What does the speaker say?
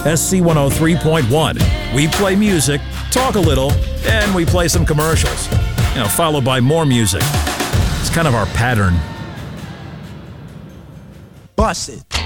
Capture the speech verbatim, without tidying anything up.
S C one oh three point one. We play music, talk a little, and we play some commercials. You know, followed by more music. It's kind of our pattern. Bust it.